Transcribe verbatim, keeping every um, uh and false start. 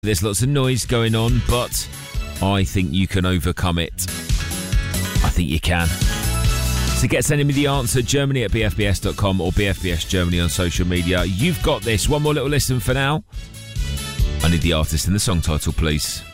There's lots of noise going on, but I think you can overcome it. I think you can. So get sending me the answer, Germany at b f b s dot com or B F B S Germany on social media. You've got this. One more little listen for now. I need the artist and the song title, please.